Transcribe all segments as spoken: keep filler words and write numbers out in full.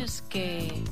és que...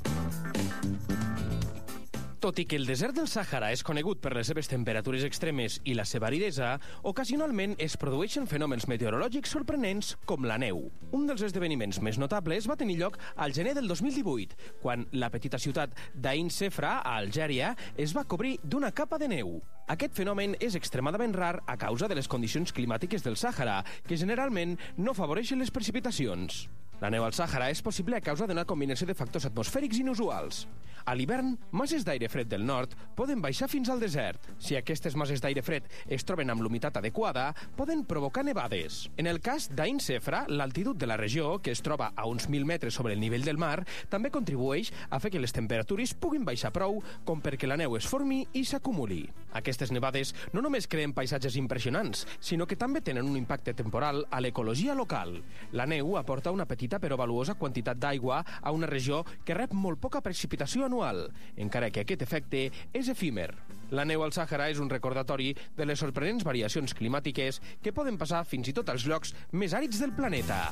Tot i que el desert del Sàhara és conegut per les seves temperatures extremes i la seva aridesa, ocasionalment es produeixen fenòmens meteorològics sorprenents com la neu. Un dels esdeveniments més notables va tenir lloc al gener del dos mil divuit, quan la petita ciutat d'Ain Sefra, a Algèria, es va cobrir d'una capa de neu. Aquest fenomen és extremadament rar a causa de les condicions climàtiques del Sàhara, que generalment no favoreixen les precipitacions. La neu al Sàhara és possible a causa d'una combinació de factors atmosfèrics inusuals. A l'hivern, masses d'aire fred del nord poden baixar fins al desert. Si aquestes masses d'aire fred es troben amb l'humitat adequada, poden provocar nevades. En el cas d'Ain Sefra, l'altitud de la regió, que es troba a uns mil metres sobre el nivell del mar, també contribueix a fer que les temperatures puguin baixar prou com perquè la neu es formi i s'acumuli. Aquestes nevades no només creen paisatges impressionants, sinó que també tenen un impacte temporal a l'ecologia local. La neu aporta una petita però valuosa quantitat d'aigua a una regió que rep molt poca precipitació anual, encara que aquest efecte és efímer. La neu al Sàhara és un recordatori de les sorprenents variacions climàtiques que poden passar fins i tot als llocs més àrids del planeta.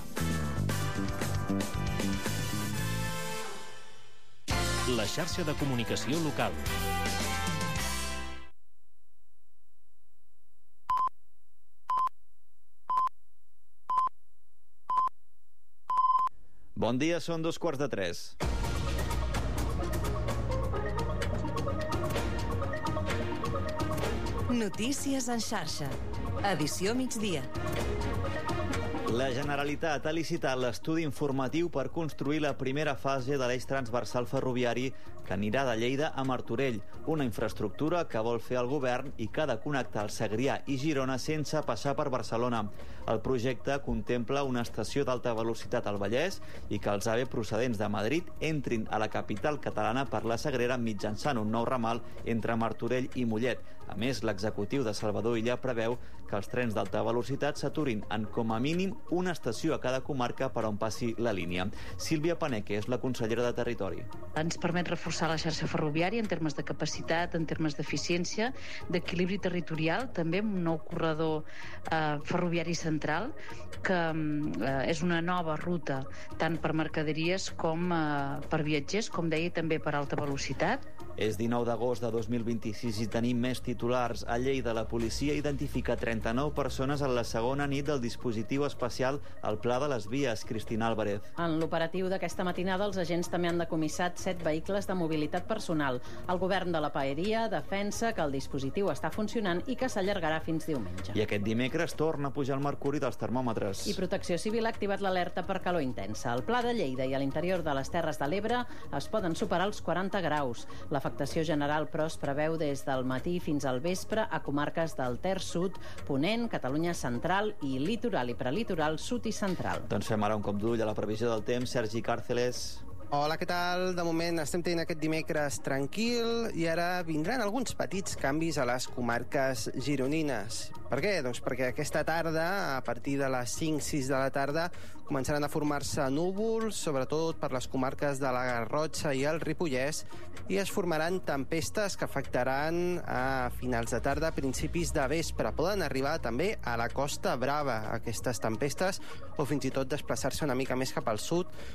La xarxa de comunicació local. Bon dia, són dos quarts de tres. Notícies en xarxa. Edició migdia. La Generalitat ha licitat l'estudi informatiu per construir la primera fase de l'eix transversal ferroviari que anirà de Lleida a Martorell, una infraestructura que vol fer el govern i que ha de connectar el Segrià i Girona sense passar per Barcelona. El projecte contempla una estació d'alta velocitat al Vallès i que els AVE procedents de Madrid entrin a la capital catalana per la Sagrera mitjançant un nou ramal entre Martorell i Mollet. A més, l'executiu de Salvador Illa preveu que els trens d'alta velocitat s'aturin en com a mínim una estació a cada comarca per on passi la línia. Sílvia Paneque és la consellera de Territori. Ens permet reforçar la xarxa ferroviària en termes de capacitat, en termes d'eficiència, d'equilibri territorial, també un nou corredor eh, ferroviari central que eh, és una nova ruta tant per mercaderies com eh, per viatgers, com deia, també per alta velocitat. És dinou d'agost de dos mil vint-i-sis i tenim més titulars. A Lleida, la policia identifica trenta-nou persones en la segona nit del dispositiu especial al Pla de les Vies. Cristina Álvarez. En l'operatiu d'aquesta matinada, els agents també han decomissat set vehicles de mobilitat personal. El govern de la Paeria defensa que el dispositiu està funcionant i que s'allargarà fins diumenge. I aquest dimecres torna a pujar el mercuri dels termòmetres. I Protecció Civil ha activat l'alerta per calor intensa. Al Pla de Lleida i a l'interior de les Terres de l'Ebre es poden superar els quaranta graus. L'afectació general, però, es preveu des del matí fins al vespre a comarques del Ter Sud, Ponent, Catalunya Central i Litoral i Prelitoral Sud i Central. Doncs fem ara un cop d'ull a la previsió del temps. Sergi Càrceles. Hola, què tal? De moment estem tenint aquest dimecres tranquil i ara vindran alguns petits canvis a les comarques gironines. Per què? Doncs perquè aquesta tarda, a partir de les cinc sis de la tarda, començaran a formar-se núvols, sobretot per les comarques de la Garrotxa i el Ripollès, i es formaran tempestes que afectaran a finals de tarda, principis de vespre. Poden arribar també a la Costa Brava, aquestes tempestes, o fins i tot desplaçar-se una mica més cap al sud,